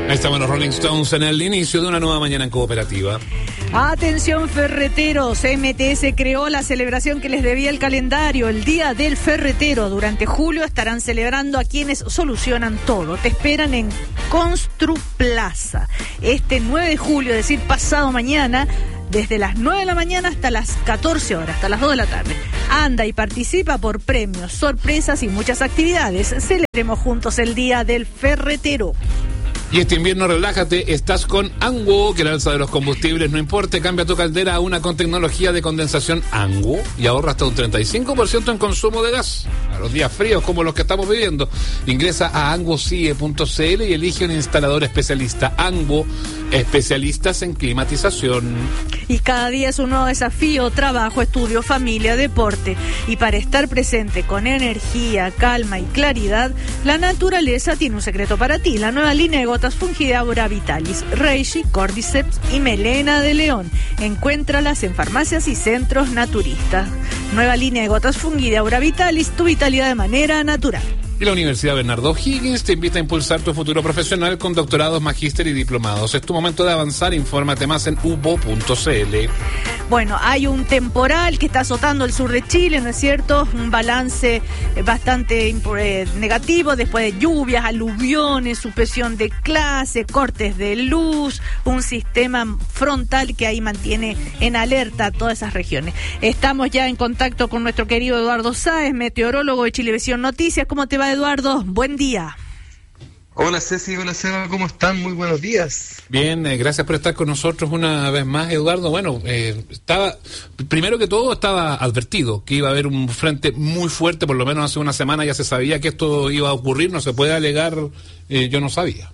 Ahí estaban los Rolling Stones en el inicio de una nueva mañana en Cooperativa. Atención ferreteros, MTS creó la celebración que les debía el calendario, el Día del Ferretero. Durante julio estarán celebrando a quienes solucionan todo. Te esperan en Construplaza. Este 9 de julio, es decir, pasado mañana, desde las 9 de la mañana hasta las 14 horas, hasta las 2 de la tarde. Anda y participa por premios, sorpresas y muchas actividades. Celebremos juntos el Día del Ferretero. Y este invierno relájate, estás con Anguo, que el alza de los combustibles no importa, cambia tu caldera a una con tecnología de condensación Anguo y ahorra hasta un 35% en consumo de gas. A los días fríos como los que estamos viviendo, ingresa a anguocie.cl y elige un instalador especialista. Anguo, especialistas en climatización. Y cada día es un nuevo desafío, trabajo, estudio, familia, deporte. Y para estar presente con energía, calma y claridad, la naturaleza tiene un secreto para ti. La nueva línea de gotas Fungidaura Vitalis, Reishi, Cordyceps y Melena de León. Encuéntralas en farmacias y centros naturistas. Nueva línea de gotas Fungidaura Vitalis, tu vitalidad de manera natural. Y la Universidad Bernardo O'Higgins te invita a impulsar tu futuro profesional con doctorados, magíster y diplomados. Es tu momento de avanzar, infórmate más en ubo.cl. Bueno, hay un temporal que está azotando el sur de Chile, ¿no es cierto? Un balance bastante negativo después de lluvias, aluviones, suspensión de clase, cortes de luz, un sistema frontal que ahí mantiene en alerta a todas esas regiones. Estamos ya en contacto con nuestro querido Eduardo Sáez, meteorólogo de Chilevisión Noticias. ¿Cómo te va, Eduardo? Buen día. Hola Ceci, hola Seba, ¿cómo están? Muy buenos días. Bien, gracias por estar con nosotros una vez más, Eduardo. Bueno, primero que todo estaba advertido que iba a haber un frente muy fuerte, por lo menos hace una semana ya se sabía que esto iba a ocurrir, no se puede alegar, yo no sabía.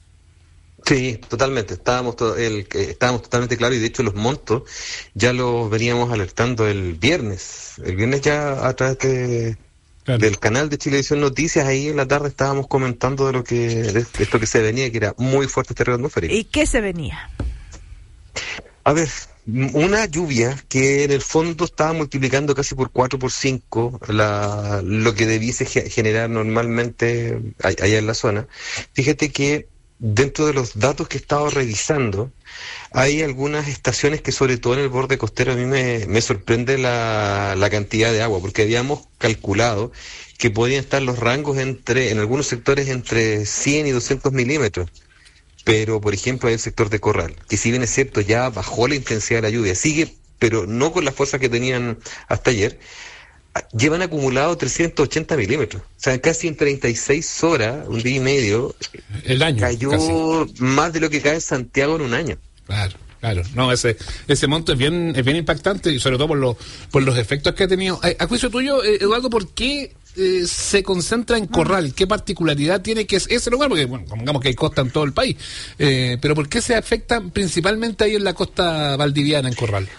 Sí, totalmente, estábamos totalmente claros y de hecho los montos ya los veníamos alertando el viernes ya a través del canal de Chilevisión Noticias. Ahí en la tarde estábamos comentando de esto que se venía, que era muy fuerte este río atmosférico. ¿Y qué se venía? A ver, una lluvia que en el fondo estaba multiplicando casi por 4 por 5 lo que debiese generar normalmente allá en la zona. Fíjate que dentro de los datos que he estado revisando, hay algunas estaciones que sobre todo en el borde costero a mí me sorprende la cantidad de agua, porque habíamos calculado que podían estar los rangos en algunos sectores entre 100 y 200 milímetros. Pero, por ejemplo, hay el sector de Corral, que si bien es cierto, ya bajó la intensidad de la lluvia, sigue, pero no con la fuerza que tenían hasta ayer, llevan acumulado 380 milímetros. O sea, casi en 36 horas, un día y medio, el año cayó casi más de lo que cae en Santiago en un año. Claro. No, ese monto es bien impactante y sobre todo por los efectos que ha tenido. A juicio tuyo, Eduardo, ¿por qué se concentra en Corral? ¿Qué particularidad tiene que ese lugar? Porque, bueno, digamos que hay costa en todo el país. Pero ¿por qué se afecta principalmente ahí en la costa valdiviana, en Corral?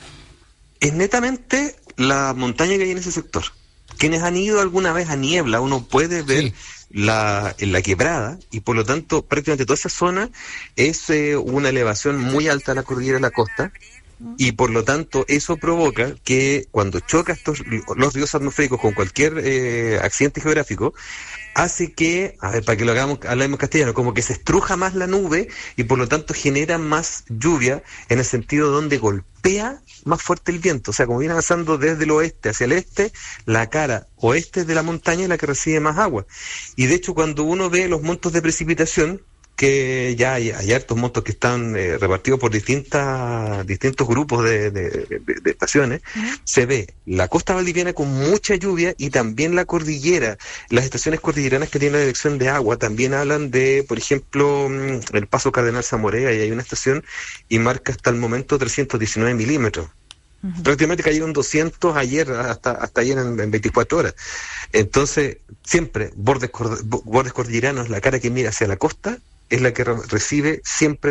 Es netamente la montaña que hay en ese sector. Quienes han ido alguna vez a Niebla, uno puede ver en la quebrada, y por lo tanto prácticamente toda esa zona es una elevación muy alta de la cordillera de la costa, y por lo tanto eso provoca que cuando choca los ríos atmosféricos con cualquier accidente geográfico, hace que, a ver, para que hablemos castellano, como que se estruja más la nube y por lo tanto genera más lluvia en el sentido donde golpea más fuerte el viento. O sea, como viene avanzando desde el oeste hacia el este, la cara oeste de la montaña es la que recibe más agua. Y de hecho, cuando uno ve los montos de precipitación, que ya hay hartos montos que están repartidos por distintos grupos de estaciones, se ve la costa valdiviana con mucha lluvia y también la cordillera. Las estaciones cordilleranas que tienen la dirección de agua también hablan de, por ejemplo, el Paso Cardenal Zamorea, y hay una estación y marca hasta el momento 319 milímetros. Prácticamente cayeron 200 ayer, hasta ayer en 24 horas. Entonces, siempre bordes cordilleranos, la cara que mira hacia la costa es la que recibe siempre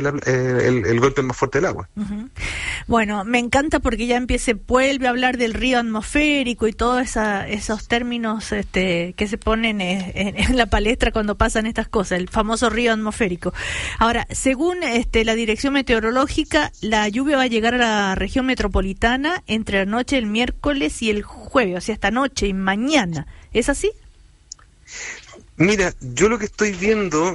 el golpe más fuerte del agua. Bueno, me encanta porque ya vuelve a hablar del río atmosférico y todos esos términos que se ponen en la palestra cuando pasan estas cosas, el famoso río atmosférico. Ahora, según la Dirección Meteorológica, la lluvia va a llegar a la región metropolitana entre la noche del miércoles y el jueves, o sea, esta noche y mañana. ¿Es así? Mira, yo lo que estoy viendo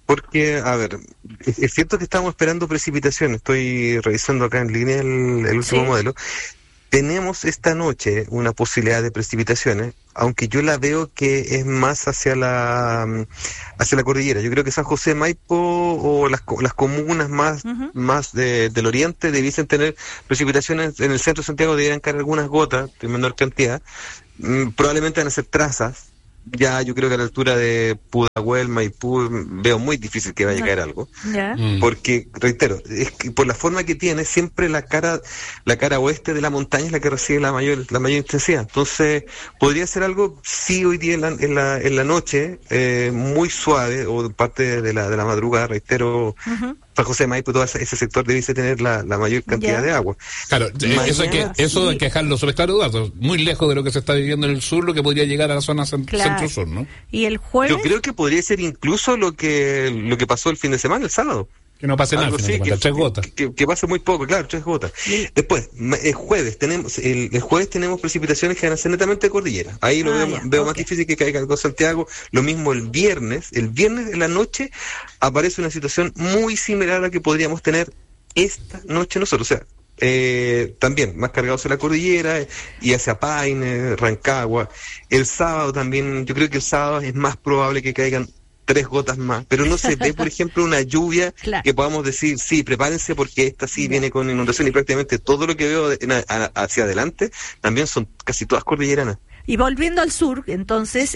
Porque, a ver, es cierto que estamos esperando precipitaciones. Estoy revisando acá en línea el último modelo. Tenemos esta noche una posibilidad de precipitaciones, aunque yo la veo que es más hacia la cordillera. Yo creo que San José, Maipo o las comunas más del oriente debiesen tener precipitaciones. En el centro de Santiago deberían caer algunas gotas de menor cantidad. Probablemente van a ser trazas. Ya yo creo que a la altura de Pudahuel, Maipú, veo muy difícil que vaya a caer algo. Porque, reitero, es que por la forma que tiene, siempre la cara oeste de la montaña es la que recibe la mayor intensidad. Entonces, podría ser algo, sí, hoy día en la noche, muy suave, o parte de la madrugada, reitero, San José, Maipo, todo ese sector debiese tener la mayor cantidad de agua. Claro, eso hay que dejarlo sobre claro, Eduardo, muy lejos de lo que se está viviendo en el sur, lo que podría llegar a la zona centro-sur, ¿no? ¿Y el jueves? Yo creo que podría ser incluso lo que pasó el fin de semana, el sábado. Que no pase nada, sí, 3 gotas. Que pase muy poco, claro, 3 gotas. Después, el jueves tenemos precipitaciones que van a ser netamente de cordillera. Ahí veo más difícil que caiga algo en Santiago. Lo mismo el viernes en la noche aparece una situación muy similar a la que podríamos tener esta noche nosotros. O sea, también más cargados en la cordillera y hacia Paine, Rancagua. El sábado también, yo creo que el sábado es más probable que caigan 3 gotas más, pero no se ve, por ejemplo, una lluvia que podamos decir, sí, prepárense porque esta sí viene con inundación, y prácticamente todo lo que veo hacia adelante también son casi todas cordilleranas. Y volviendo al sur, entonces,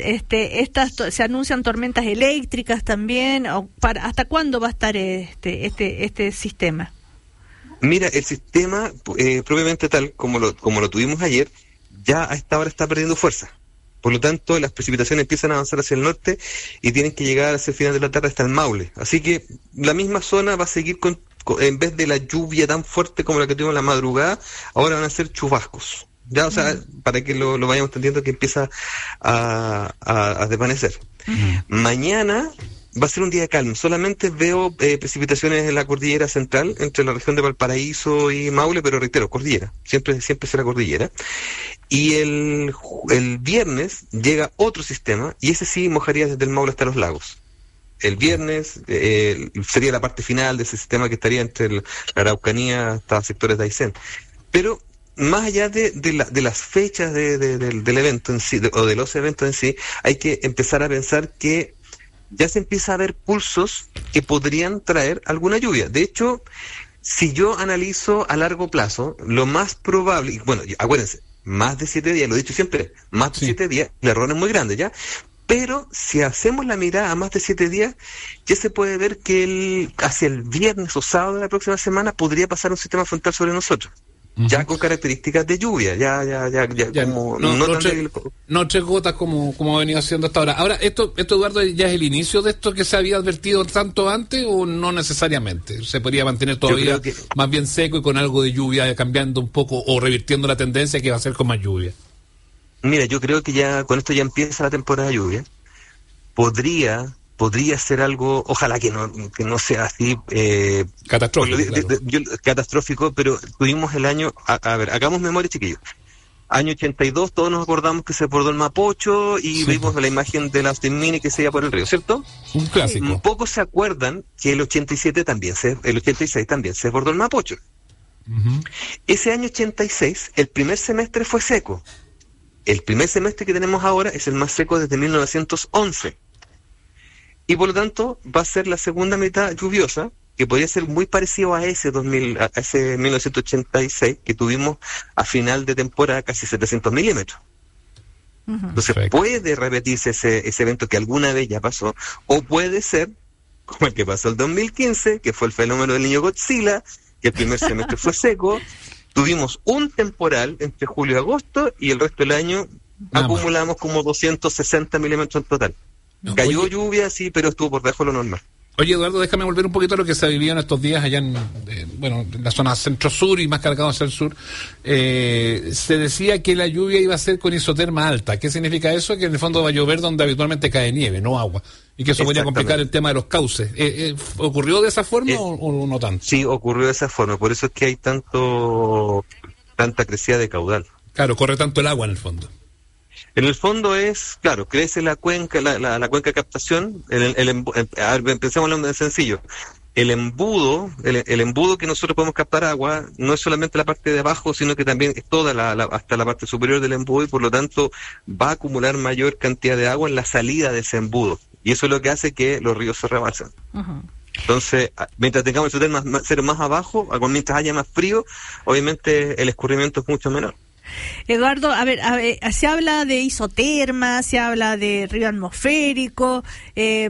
se anuncian tormentas eléctricas también. ¿Hasta cuándo va a estar este sistema? Mira, el sistema, propiamente tal como lo tuvimos ayer, ya a esta hora está perdiendo fuerza. Por lo tanto, las precipitaciones empiezan a avanzar hacia el norte y tienen que llegar hacia el final de la tarde hasta el Maule. Así que la misma zona va a seguir en vez de la lluvia tan fuerte como la que tuvimos en la madrugada, ahora van a ser chubascos. Ya, o sea, para que lo vayamos entendiendo, que empieza a desvanecer. Mañana va a ser un día calmo. Solamente veo precipitaciones en la cordillera central, entre la región de Valparaíso y Maule, pero reitero, cordillera. Siempre será cordillera. Y el viernes llega otro sistema, y ese sí mojaría desde el Maule hasta los lagos. El viernes sería la parte final de ese sistema que estaría entre la Araucanía hasta sectores de Aysén. Pero más allá de las fechas del evento en sí, o de los eventos en sí, hay que empezar a pensar que ya se empieza a ver pulsos que podrían traer alguna lluvia. De hecho, si yo analizo a largo plazo, lo más probable, bueno, acuérdense, más de 7 días, lo he dicho siempre, más de 7 días, el error es muy grande, ¿ya? Pero si hacemos la mirada a más de 7 días, ya se puede ver que hacia el viernes o sábado de la próxima semana podría pasar un sistema frontal sobre nosotros. Ya con características de lluvia, ya como no 3 gotas como ha venido haciendo hasta ahora. Ahora, esto, Eduardo, ¿ya es el inicio de esto que se había advertido tanto antes o no necesariamente? ¿Se podría mantener todavía más bien seco y con algo de lluvia cambiando un poco o revirtiendo la tendencia que va a ser con más lluvia? Mira, yo creo que ya con esto ya empieza la temporada de lluvia. Podría ser algo, ojalá que no sea así catastrófico, pero tuvimos el año, a ver, hagamos memoria, chiquillos. Año 82, todos nos acordamos que se desbordó el Mapocho y vimos la imagen de la Austin Mini que se iba por el río, ¿cierto? Un clásico. Pocos se acuerdan que el 86 también se desbordó el Mapocho. Ese año 86, el primer semestre fue seco. El primer semestre que tenemos ahora es el más seco desde 1911. Y por lo tanto va a ser la segunda mitad lluviosa, que podría ser muy parecido a ese 1986 que tuvimos a final de temporada, casi 700 milímetros. Entonces puede repetirse ese evento que alguna vez ya pasó, o puede ser como el que pasó el 2015, que fue el fenómeno del niño Godzilla, que el primer semestre fue seco, tuvimos un temporal entre julio y agosto, y el resto del año acumulamos como 260 milímetros en total. Cayó lluvia, sí, pero estuvo por debajo de lo normal. Oye, Eduardo, déjame volver un poquito a lo que se ha vivido en estos días allá en la zona centro-sur y más cargado hacia el sur. Se decía que la lluvia iba a ser con isoterma alta. ¿Qué significa eso? Que en el fondo va a llover donde habitualmente cae nieve, no agua. Y que eso podría complicar el tema de los cauces. ¿Ocurrió de esa forma o no tanto? Sí, ocurrió de esa forma. Por eso es que hay tanta crecida de caudal. Claro, corre tanto el agua en el fondo. En el fondo es, claro, crece la cuenca, la cuenca de captación. A ver, pensemos en lo sencillo. El embudo que nosotros podemos captar agua no es solamente la parte de abajo, sino que también es toda hasta la parte superior del embudo, y por lo tanto va a acumular mayor cantidad de agua en la salida de ese embudo. Y eso es lo que hace que los ríos se rebalsen. Uh-huh. Entonces, mientras tengamos el cero más abajo, mientras haya más frío, obviamente el escurrimiento es mucho menor. Eduardo, a ver, se habla de isoterma, se habla de río atmosférico,